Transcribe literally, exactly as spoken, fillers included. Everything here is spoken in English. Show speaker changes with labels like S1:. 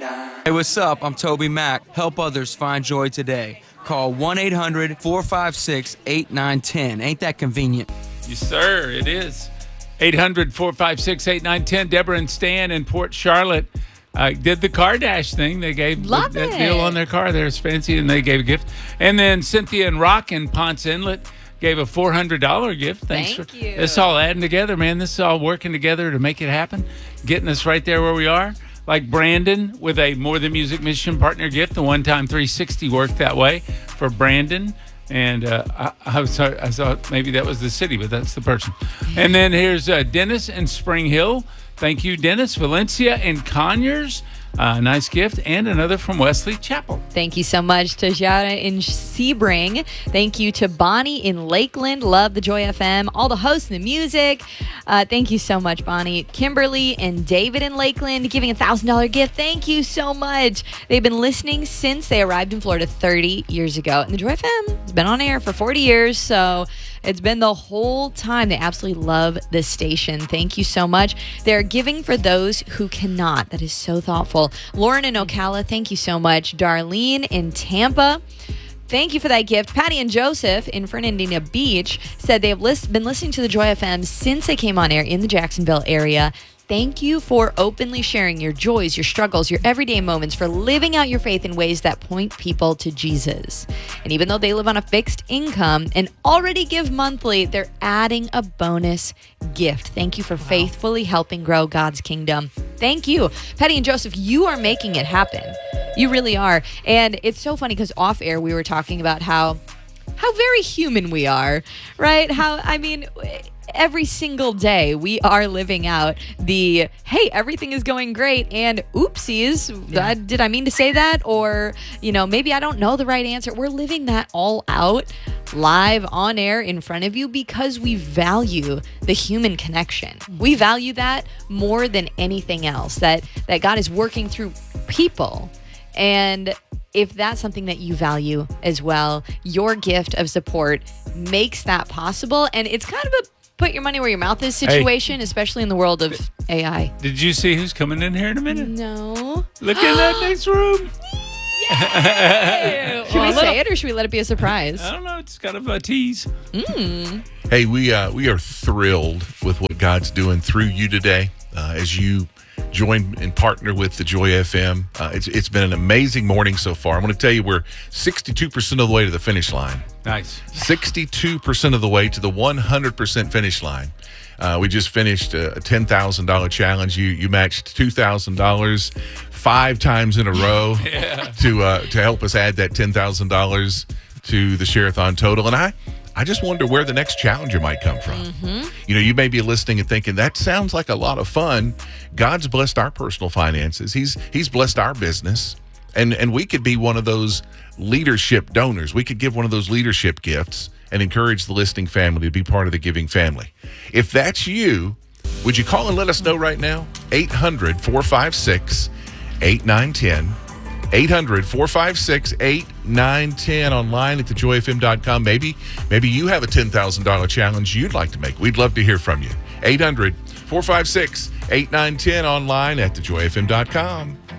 S1: Hey, what's up? I'm Toby Mack. Help others find joy today. Call one eight hundred four five six eight nine one zero. Ain't that convenient?
S2: Yes, sir, it is. eight hundred four five six eight nine one zero. Deborah and Stan in Port Charlotte uh, did the car dash thing. They gave
S3: Love
S2: that
S3: it.
S2: deal on their car. There's fancy, and they gave a gift. And then Cynthia and Rock in Ponce Inlet gave a four hundred dollars gift. Thanks
S3: Thank
S2: for
S3: you.
S2: This all adding together, man. This is all working together to make it happen, getting us right there where we are. Like Brandon with a More Than Music Mission Partner gift. The one-time three sixty worked that way for Brandon. And uh, I, I, was, I thought maybe that was the city, but that's the person. And then here's uh, Dennis in Spring Hill. Thank you, Dennis. Valencia in Conyers. Uh, nice gift. And another from Wesley Chapel.
S3: Thank you so much to Jara in Sebring. Thank you to Bonnie in Lakeland. Love the Joy F M. All the hosts and the music. Uh, thank you so much, Bonnie. Kimberly and David in Lakeland giving a one thousand dollars gift. Thank you so much. They've been listening since they arrived in Florida thirty years ago. And the Joy F M has been on air for forty years. So it's been the whole time. They absolutely love this station. Thank you so much. They're giving for those who cannot. That is so thoughtful. Lauren in Ocala, thank you so much. Darlene in Tampa, thank you for that gift. Patty and Joseph in Fernandina Beach said they have list- been listening to the Joy F M since they came on air in the Jacksonville area. Thank you for openly sharing your joys, your struggles, your everyday moments, for living out your faith in ways that point people to Jesus. And even though they live on a fixed income and already give monthly, they're adding a bonus gift. Thank you for wow. faithfully helping grow God's kingdom. Thank you. Patty and Joseph, you are making it happen. You really are. And it's so funny because off air we were talking about how how very human we are, right? How, I mean, every single day we are living out the, hey, everything is going great, and oopsies, yeah. uh, did I mean to say that? Or, you know, maybe I don't know the right answer. We're living that all out live on air in front of you because we value the human connection. We value that more than anything else, that, that God is working through people. And if that's something that you value as well, your gift of support makes that possible. And it's kind of a put your money where your mouth is situation, hey, especially in the world of A I.
S2: Did you see who's coming in here in a minute?
S3: No.
S2: Look in that next room.
S3: Should we say it or should we let it be a surprise?
S2: I don't know. It's kind of a tease.
S3: Mm.
S4: Hey, we uh, we are thrilled with what God's doing through you today uh, as you join and partner with the Joy F M. Uh, it's it's been an amazing morning so far. I'm going to tell you we're sixty-two percent of the way to the finish line.
S2: Nice.
S4: sixty-two percent of the way to the one hundred percent finish line. Uh, we just finished a ten thousand dollars challenge. You you matched two thousand dollars five times in a row
S2: yeah.
S4: to uh, to help us add that ten thousand dollars to the Share-a-thon total. And I, I just wonder where the next challenger might come from.
S3: Mm-hmm.
S4: You know, you may be listening and thinking, that sounds like a lot of fun. God's blessed our personal finances. He's He's blessed our business. And, and we could be one of those leadership donors. We could give one of those leadership gifts and encourage the listening family to be part of the giving family. If that's you, would you call and let us know right now? eight hundred four five six eight nine one zero. eight hundred four five six eight nine one zero online at the joy f m dot com. Maybe, maybe you have a ten thousand dollars challenge you'd like to make. We'd love to hear from you. eight hundred four five six eight nine one zero online at the joy f m dot com.